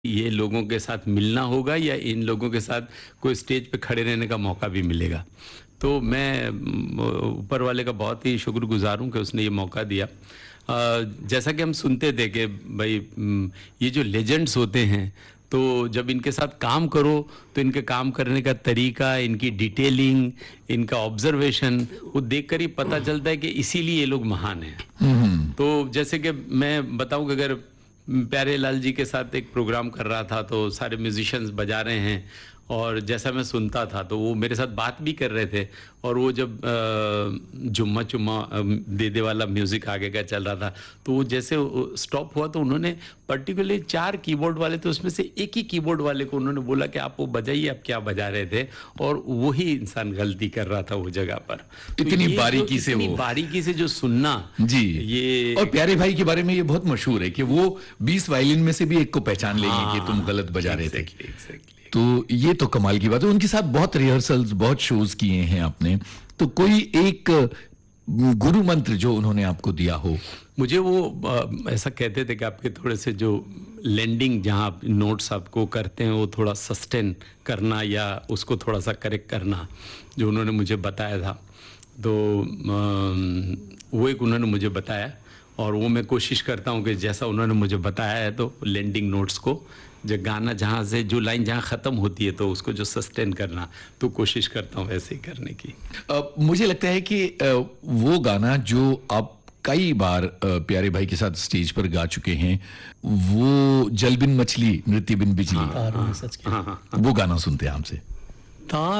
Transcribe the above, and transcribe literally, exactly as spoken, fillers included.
ये लोगों के साथ मिलना होगा या इन लोगों के साथ कोई स्टेज पे खड़े रहने का मौका भी मिलेगा। तो मैं ऊपर वाले का बहुत ही शुक्रगुजार हूँ कि उसने ये मौका दिया। आ, जैसा कि हम सुनते थे कि भाई ये जो लेजेंड्स होते हैं, तो जब इनके साथ काम करो तो इनके काम करने का तरीका, इनकी डिटेलिंग, इनका ऑब्जर्वेशन, वो देखकर ही पता चलता है कि इसीलिए ये लोग महान हैं। तो जैसे कि मैं बताऊं कि अगर प्यारे लाल जी के साथ एक प्रोग्राम कर रहा था तो सारे म्यूजिशियंस बजा रहे हैं और जैसा मैं सुनता था तो वो मेरे साथ बात भी कर रहे थे, और वो जब जुम्मा चुम्मा दे दे वाला म्यूज़िक आगे का चल रहा था तो वो जैसे स्टॉप हुआ तो उन्होंने पर्टिकुलरली चार कीबोर्ड वाले थे, उसमें से एक ही कीबोर्ड वाले को उन्होंने बोला कि आप वो बजाइए, आप क्या बजा रहे थे, और वही इंसान गलती कर रहा था वो जगह पर। इतनी तो बारीकी से इतनी वो बारीकी से जो सुनना जी ये। और प्यारे भाई के बारे में ये बहुत मशहूर है कि वो बीस वायलिन में से भी एक को पहचान लेंगे हाँ, कि तुम गलत बजा रहे थे। exactly, exactly. तो ये तो कमाल की बात है। उनके साथ बहुत रिहर्सल्स, बहुत शोज किए हैं आपने, तो कोई एक गुरु मंत्र जो उन्होंने आपको दिया हो? मुझे वो आ, ऐसा कहते थे कि आपके थोड़े से जो लैंडिंग, जहाँ आप नोट्स आपको करते हैं वो थोड़ा सस्टेन करना या उसको थोड़ा सा करेक्ट करना, जो उन्होंने मुझे बताया था। तो आ, वो एक उन्होंने मुझे बताया और वो मैं कोशिश करता हूँ कि जैसा उन्होंने मुझे बताया है तो लैंडिंग नोट्स को, जब गाना जहाँ से जो लाइन जहाँ ख़त्म होती है तो उसको जो सस्टेन करना, तो कोशिश करता हूँ ऐसे ही करने की। आ, मुझे लगता है कि आ, वो गाना जो आप कई बार आ, प्यारे भाई के साथ स्टेज पर गा चुके हैं, वो जल बिन मछली नृत्य बिन बिजली, हाँ, हाँ, हाँ, हाँ, वो गाना सुनते हैं हमसे।